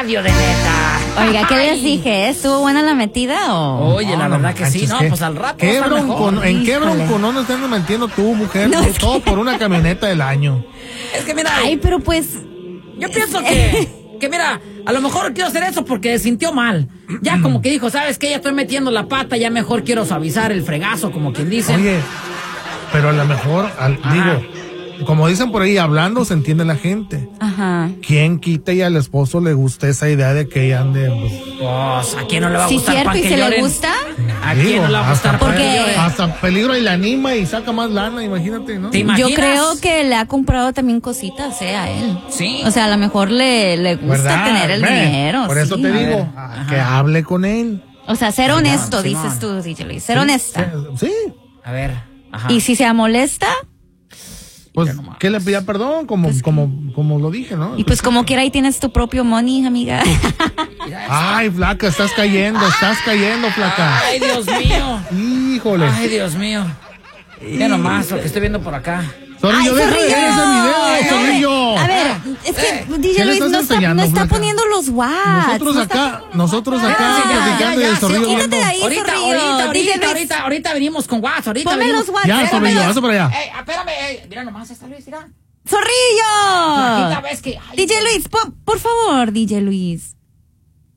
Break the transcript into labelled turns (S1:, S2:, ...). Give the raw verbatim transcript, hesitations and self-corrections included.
S1: radio, de neta.
S2: Oiga, ¿qué les dije? ¿Estuvo buena la metida o...?
S1: Oye, la
S3: No,
S1: verdad
S3: no
S1: que sí,
S3: manches,
S1: no,
S3: ¿qué?
S1: pues al rato
S3: ¿Qué
S1: está mejor.
S3: bronco, ¿En qué
S2: Híjole.
S3: bronco no nos estás metiendo tú, mujer?
S2: No, es
S3: Todo por una camioneta del año.
S1: Es que mira,
S2: Ay, pero pues...
S1: yo pienso que, que mira, a lo mejor quiero hacer eso porque sintió mal. Ya como que dijo, ¿sabes qué? Ya estoy metiendo la pata, ya mejor quiero suavizar el fregazo, como quien dice.
S3: Oye, pero a lo mejor, al- digo, como dicen por ahí, hablando se entiende la gente.
S2: Ajá.
S3: ¿Quién quita y al esposo le gusta esa idea de que ella ande? Pues,
S1: Pues, ¿a quién no le va a
S2: Sí,
S1: gustar
S2: cierto,
S1: pa'
S2: y
S1: que
S2: se le
S1: lloren?
S2: gusta.
S1: ¿A
S3: digo,
S1: quién no le va a gustar
S3: hasta,
S1: pa' que
S2: Porque-
S1: lloren?
S3: hasta peligro y la anima y saca más lana, imagínate, ¿no?
S1: ¿Te imaginas?
S2: Yo creo que le ha comprado también cositas, eh, a él.
S1: Sí.
S2: O sea, a lo mejor le, le gusta
S3: ¿Verdad?
S2: tener el
S3: Ve,
S2: dinero.
S3: Por eso
S2: sí.
S3: te
S1: A
S3: digo,
S1: ver,
S3: ah,
S1: ajá.
S3: que hable con él.
S2: O sea, ser honesto,
S1: Simón.
S2: dices tú, D J Luis. Ser honesta.
S3: Sí,
S1: A ver, ajá.
S2: Y si se molesta,
S3: pues
S1: Ya nomás.
S3: que le pida perdón, como, como, como lo dije, ¿no?
S2: y pues como quiera ahí tienes tu propio money, amiga.
S3: Ay, flaca, estás cayendo, estás cayendo, flaca.
S1: Ay, Dios mío.
S3: Híjole.
S1: Ay, Dios mío. Ya nomás lo que estoy viendo por acá.
S3: Zorrillo,
S2: ¡Ay,
S3: deja de ver ese
S2: Ay,
S3: video, Zorrillo.
S2: A ver, es que
S1: Eh,
S2: D
S3: ¿qué
S2: J
S3: le
S2: Luis
S3: estás
S2: no está,
S3: enseñando,
S2: no está
S3: flaca?
S2: poniendo los watts.
S3: Nosotros
S2: no está-
S3: acá, nosotros acá
S2: Ya, ya,
S3: platicando
S1: ya,
S3: y el
S1: ya,
S3: Zorrillo
S1: sí,
S3: viendo.
S2: quítate de ahí.
S1: Ahorita,
S2: Zorrillo,
S1: ahorita,
S2: D J
S1: ahorita,
S2: Luis.
S1: ahorita, ahorita venimos con Watts, ahorita
S2: Ponme
S1: venimos.
S2: los watts.
S3: Ya,
S2: Espérame.
S3: Zorrillo, vas para allá.
S1: Ey, espérame, ey, mira nomás, esta Luis, mira.
S2: ¡Zorrillo!
S1: Ahorita ves que... ay,
S2: D J Luis, por, por favor, D J Luis.